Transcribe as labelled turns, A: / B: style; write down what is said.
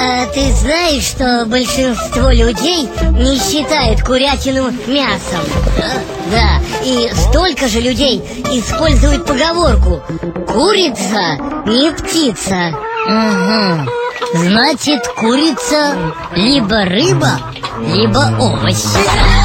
A: А ты знаешь, что большинство людей не считает курятину мясом? Да, и столько же людей используют поговорку «курица не птица».
B: Угу. Значит, курица либо рыба, либо овощ.